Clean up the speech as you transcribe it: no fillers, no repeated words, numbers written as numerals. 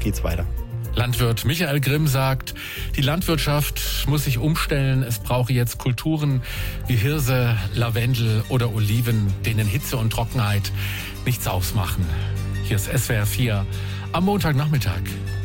geht's weiter. Landwirt Michael Grimm sagt, die Landwirtschaft muss sich umstellen. Es brauche jetzt Kulturen wie Hirse, Lavendel oder Oliven, denen Hitze und Trockenheit nichts ausmachen. Hier ist SWR 4 am Montagnachmittag.